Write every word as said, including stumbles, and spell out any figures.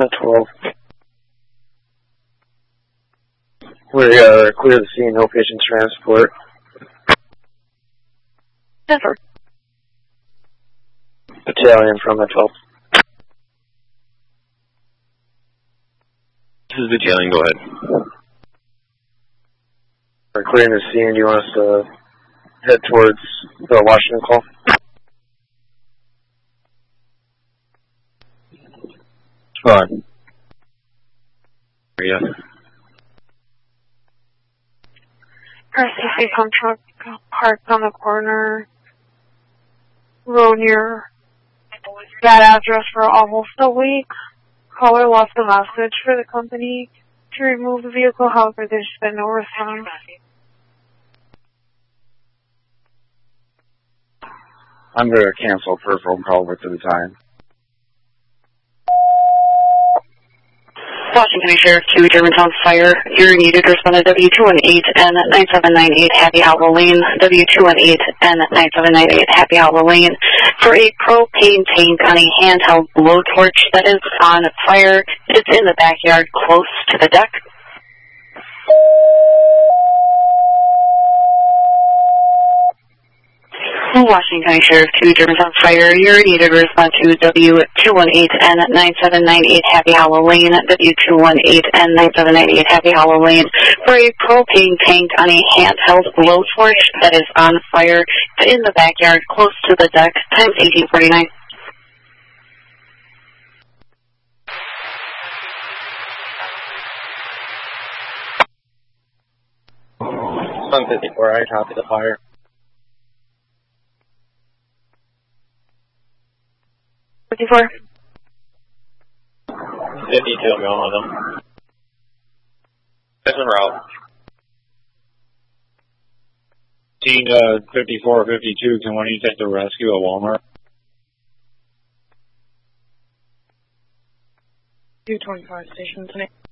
The twelve. We are clear the scene, no patient transport. Denver. Battalion from the twelve. This is Battalion, go ahead. We're clearing the scene. Do you want us to head towards the Washington call? Fine. Yeah. R C C pump truck parked on the corner, road near that address for almost a week. Caller lost a message for the company to remove the vehicle, however, there's been no response. I'm going to cancel per phone call with the time. Washington County Sheriff to Germantown Fire. You're needed to respond to W two one eight and nine seven nine eight Happy Hollow Lane. W two one eight and nine seven nine eight Happy Hollow Lane for a propane tank on a handheld blowtorch that is on fire. It's in the backyard close to the deck. Washington County Sheriff to Germantown Fire. You're needed to respond to W two one eight and nine seven nine eight Happy Hollow Lane. W two one eight and nine seven nine eight Happy Hollow Lane for a propane tank on a handheld blowtorch that is on fire in the backyard close to the deck. Times eighteen forty-nine. Sun fifty-four, I copy the fire. fifty-four. fifty-two, I'm going with them. That's en route. Team uh, fifty-four fifty-two, can one of you take the rescue at Walmart? two twenty-five station tonight.